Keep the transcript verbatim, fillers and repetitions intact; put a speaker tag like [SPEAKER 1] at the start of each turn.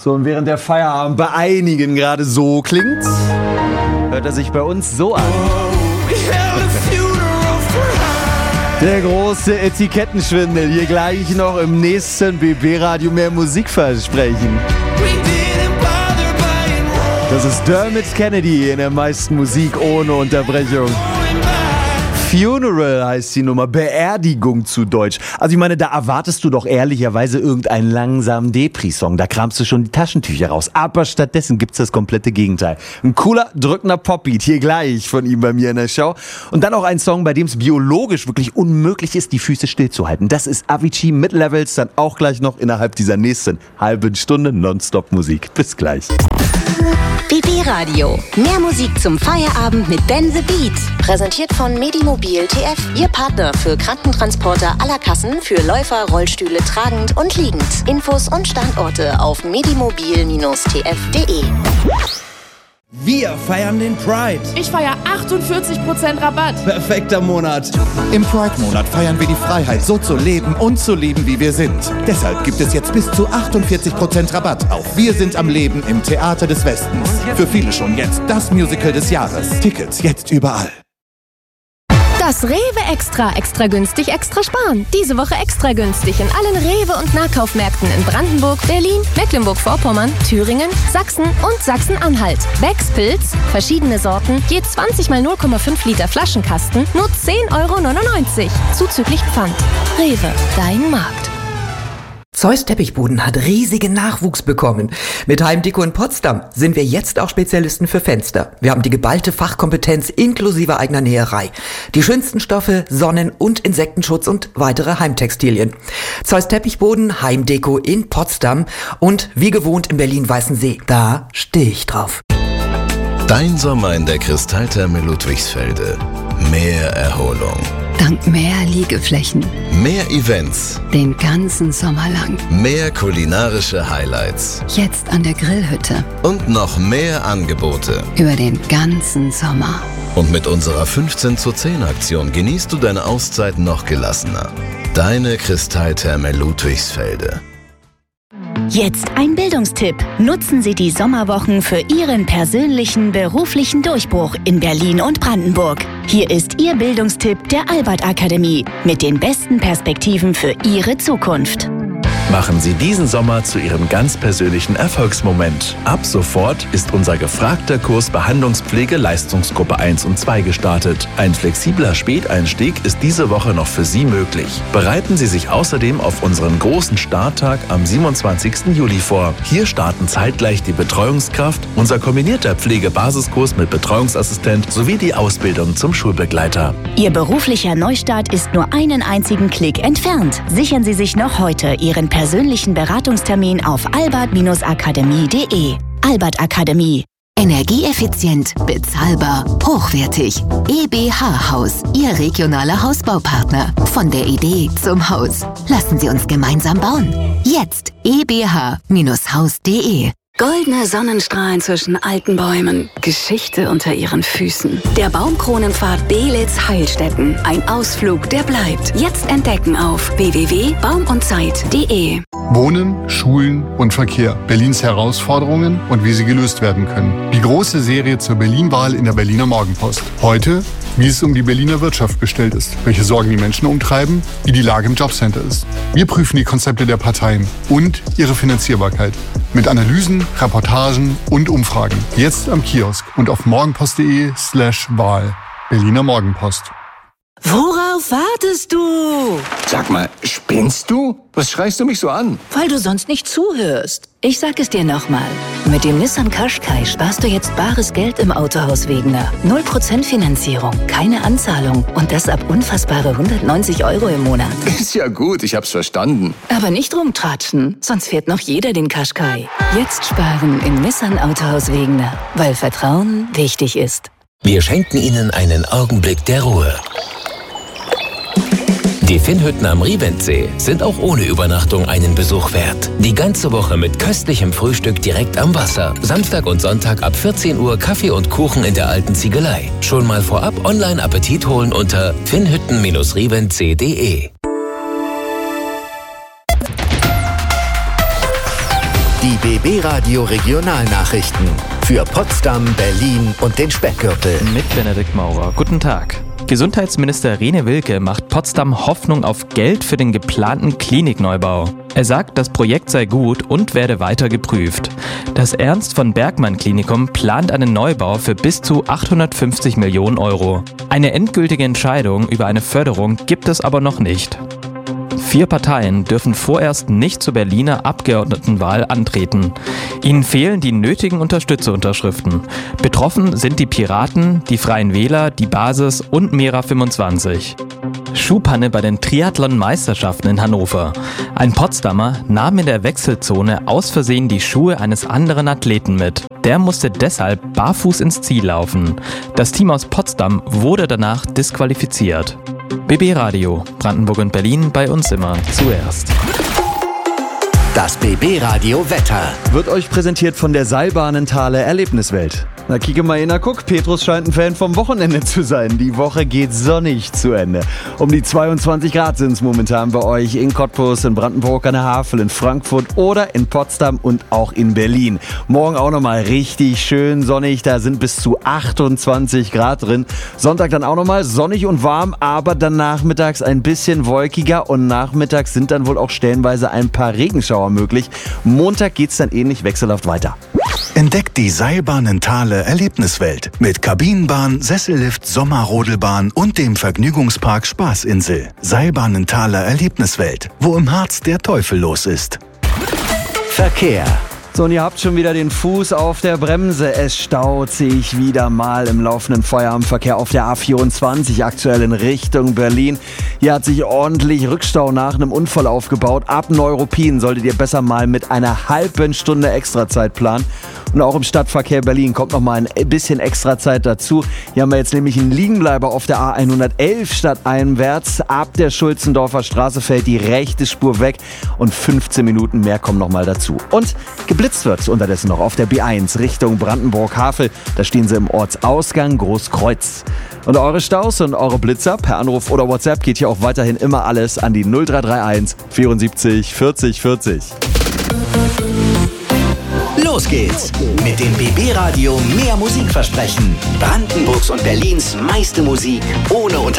[SPEAKER 1] So, und während der Feierabend bei einigen gerade so klingt, hört er sich bei uns so an. Der große Etikettenschwindel, hier gleich noch im nächsten B B-Radio mehr Musik versprechen. Das ist Dermot Kennedy in der meisten Musik ohne Unterbrechung. Funeral heißt die Nummer, Beerdigung zu Deutsch. Also ich meine, da erwartest du doch ehrlicherweise irgendeinen langsamen Depri-Song. Da kramst du schon die Taschentücher raus. Aber stattdessen gibt's das komplette Gegenteil. Ein cooler, drückender Popbeat, hier gleich von ihm bei mir in der Show. Und dann auch ein Song, bei dem es biologisch wirklich unmöglich ist, die Füße stillzuhalten. Das ist Avicii mit Levels, dann auch gleich noch innerhalb dieser nächsten halben Stunde Nonstop-Musik. Bis gleich.
[SPEAKER 2] B B-Radio. Mehr Musik zum Feierabend mit Ben the Beat. Präsentiert von Medimobil T F. Ihr Partner für Krankentransporter aller Kassen für Läufer, Rollstühle tragend und liegend. Infos und Standorte auf medimobil T F punkt de.
[SPEAKER 3] Wir feiern den Pride.
[SPEAKER 4] Ich feiere achtundvierzig Prozent Rabatt.
[SPEAKER 3] Perfekter Monat.
[SPEAKER 5] Im Pride-Monat feiern wir die Freiheit, so zu leben und zu lieben, wie wir sind. Deshalb gibt es jetzt bis zu achtundvierzig Prozent Rabatt auf Wir sind am Leben im Theater des Westens. Für viele schon jetzt das Musical des Jahres. Tickets jetzt überall.
[SPEAKER 6] Das Rewe Extra, extra günstig, extra sparen. Diese Woche extra günstig in allen Rewe- und Nahkaufmärkten in Brandenburg, Berlin, Mecklenburg-Vorpommern, Thüringen, Sachsen und Sachsen-Anhalt. Becks Pilz, verschiedene Sorten, je zwanzig mal null Komma fünf Liter Flaschenkasten, nur zehn Euro neunundneunzig. Zuzüglich Pfand. Rewe, dein Markt.
[SPEAKER 7] Zeus Teppichboden hat riesigen Nachwuchs bekommen. Mit Heimdeko in Potsdam sind wir jetzt auch Spezialisten für Fenster. Wir haben die geballte Fachkompetenz inklusive eigener Näherei. Die schönsten Stoffe, Sonnen- und Insektenschutz und weitere Heimtextilien. Zeus Teppichboden, Heimdeko in Potsdam und wie gewohnt in Berlin-Weißensee. Da stehe ich drauf.
[SPEAKER 8] Dein Sommer in der Kristalltherme Ludwigsfelde. Mehr Erholung.
[SPEAKER 9] Dank mehr Liegeflächen.
[SPEAKER 8] Mehr Events.
[SPEAKER 9] Den ganzen Sommer lang.
[SPEAKER 8] Mehr kulinarische Highlights.
[SPEAKER 9] Jetzt an der Grillhütte.
[SPEAKER 8] Und noch mehr Angebote.
[SPEAKER 9] Über den ganzen Sommer.
[SPEAKER 8] Und mit unserer fünfzehn zu zehn Aktion genießt du deine Auszeit noch gelassener. Deine Kristalltherme Ludwigsfelde.
[SPEAKER 2] Jetzt ein Bildungstipp. Nutzen Sie die Sommerwochen für Ihren persönlichen beruflichen Durchbruch in Berlin und Brandenburg. Hier ist Ihr Bildungstipp der Albert-Akademie mit den besten Perspektiven für Ihre Zukunft.
[SPEAKER 10] Machen Sie diesen Sommer zu Ihrem ganz persönlichen Erfolgsmoment. Ab sofort ist unser gefragter Kurs Behandlungspflege Leistungsgruppe eins und zwei gestartet. Ein flexibler Späteinstieg ist diese Woche noch für Sie möglich. Bereiten Sie sich außerdem auf unseren großen Starttag am siebenundzwanzigsten Juli vor. Hier starten zeitgleich die Betreuungskraft, unser kombinierter Pflegebasiskurs mit Betreuungsassistent sowie die Ausbildung zum Schulbegleiter.
[SPEAKER 2] Ihr beruflicher Neustart ist nur einen einzigen Klick entfernt. Sichern Sie sich noch heute Ihren persönlichen Beratungstermin auf albert akademie punkt de. Albert Akademie.
[SPEAKER 9] Energieeffizient, bezahlbar, hochwertig. E B H Haus, Ihr regionaler Hausbaupartner. Von der Idee zum Haus. Lassen Sie uns gemeinsam bauen. Jetzt e b h Haus punkt de.
[SPEAKER 11] Goldene Sonnenstrahlen zwischen alten Bäumen. Geschichte unter ihren Füßen. Der Baumkronenpfad Belitz Heilstätten. Ein Ausflug, der bleibt. Jetzt entdecken auf w w w punkt baum und zeit punkt de.
[SPEAKER 12] Wohnen, Schulen und Verkehr. Berlins Herausforderungen und wie sie gelöst werden können. Die große Serie zur Berlin-Wahl in der Berliner Morgenpost. Heute, wie es um die Berliner Wirtschaft bestellt ist, welche Sorgen die Menschen umtreiben, wie die Lage im Jobcenter ist. Wir prüfen die Konzepte der Parteien und ihre Finanzierbarkeit. Mit Analysen, Reportagen und Umfragen. Jetzt am Kiosk und auf morgenpost.de slash Wahl. Berliner Morgenpost.
[SPEAKER 13] Worauf wartest du?
[SPEAKER 14] Sag mal, spinnst du? Was schreist du mich so an?
[SPEAKER 13] Weil du sonst nicht zuhörst. Ich sag es dir nochmal. Mit dem Nissan Qashqai sparst du jetzt bares Geld im Autohaus Wegener. null Prozent Finanzierung, keine Anzahlung und das ab unfassbare hundertneunzig Euro im Monat.
[SPEAKER 14] Ist ja gut, ich hab's verstanden.
[SPEAKER 13] Aber nicht rumtratschen, sonst fährt noch jeder den Qashqai. Jetzt sparen im Nissan Autohaus Wegener, weil Vertrauen wichtig ist.
[SPEAKER 15] Wir schenken Ihnen einen Augenblick der Ruhe. Die Finnhütten am Riventsee sind auch ohne Übernachtung einen Besuch wert. Die ganze Woche mit köstlichem Frühstück direkt am Wasser. Samstag und Sonntag ab vierzehn Uhr Kaffee und Kuchen in der alten Ziegelei. Schon mal vorab online Appetit holen unter finnhütten riventsee punkt de.
[SPEAKER 16] Die B B Radio Regionalnachrichten für Potsdam, Berlin und den Speckgürtel.
[SPEAKER 17] Mit Benedikt Maurer. Guten Tag. Gesundheitsminister Rene Wilke macht Potsdam Hoffnung auf Geld für den geplanten Klinikneubau. Er sagt, das Projekt sei gut und werde weiter geprüft. Das Ernst von Bergmann Klinikum plant einen Neubau für bis zu achthundertfünfzig Millionen Euro. Eine endgültige Entscheidung über eine Förderung gibt es aber noch nicht. Vier Parteien dürfen vorerst nicht zur Berliner Abgeordnetenwahl antreten. Ihnen fehlen die nötigen Unterstützerunterschriften. Betroffen sind die Piraten, die Freien Wähler, die Basis und Mera fünfundzwanzig. Schuhpanne bei den Triathlon-Meisterschaften in Hannover. Ein Potsdamer nahm in der Wechselzone aus Versehen die Schuhe eines anderen Athleten mit. Der musste deshalb barfuß ins Ziel laufen. Das Team aus Potsdam wurde danach disqualifiziert. B B Radio, Brandenburg und Berlin, bei uns immer zuerst.
[SPEAKER 16] Das B B Radio Wetter
[SPEAKER 1] wird euch präsentiert von der Seilbahnenthaler Erlebniswelt. Na, kicke mal hin, na guck, Petrus scheint ein Fan vom Wochenende zu sein. Die Woche geht sonnig zu Ende. Um die zweiundzwanzig Grad sind es momentan bei euch in Cottbus, in Brandenburg an der Havel, in Frankfurt oder in Potsdam und auch in Berlin. Morgen auch nochmal richtig schön sonnig, da sind bis zu achtundzwanzig Grad drin. Sonntag dann auch nochmal sonnig und warm, aber dann nachmittags ein bisschen wolkiger und nachmittags sind dann wohl auch stellenweise ein paar Regenschauer möglich. Montag geht's dann ähnlich wechselhaft weiter.
[SPEAKER 5] Entdeckt die Seilbahnenthaler Erlebniswelt mit Kabinenbahn, Sessellift, Sommerrodelbahn und dem Vergnügungspark Spaßinsel. Seilbahnenthaler Erlebniswelt, wo im Harz der Teufel los ist.
[SPEAKER 16] Verkehr.
[SPEAKER 1] So, und ihr habt schon wieder den Fuß auf der Bremse. Es staut sich wieder mal im laufenden Feierabendverkehr auf der A vierundzwanzig, aktuell in Richtung Berlin. Hier hat sich ordentlich Rückstau nach einem Unfall aufgebaut. Ab Neuruppin solltet ihr besser mal mit einer halben Stunde Extrazeit planen. Und auch im Stadtverkehr Berlin kommt noch mal ein bisschen Extrazeit dazu. Hier haben wir jetzt nämlich einen Liegenbleiber auf der A hundertelf stadteinwärts. Ab der Schulzendorfer Straße fällt die rechte Spur weg und fünfzehn Minuten mehr kommen noch mal dazu. Und geblitzt wird unterdessen noch auf der B eins Richtung Brandenburg-Havel. Da stehen sie im Ortsausgang Großkreuz. Und eure Staus und eure Blitzer per Anruf oder WhatsApp geht hier auch weiterhin immer alles an die null drei drei eins vierundsiebzig vierzig vierzig.
[SPEAKER 16] Los geht's mit dem B B Radio Mehr Musik versprechen. Brandenburgs und Berlins meiste Musik ohne Unterbrechung.